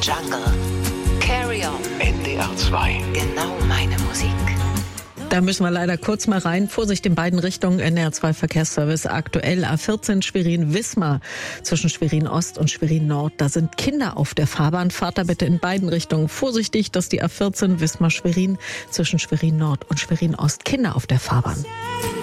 Jungle. Carry on. NDR 2. Genau meine Musik. Da müssen wir leider kurz mal rein. Vorsicht in beiden Richtungen. NDR 2 Verkehrsservice aktuell. A14 Schwerin-Wismar zwischen Schwerin-Ost und Schwerin-Nord. Da sind Kinder auf der Fahrbahn. Fahrt da bitte in beiden Richtungen vorsichtig, dass die A14 Wismar-Schwerin zwischen Schwerin-Nord und Schwerin-Ost Kinder auf der Fahrbahn.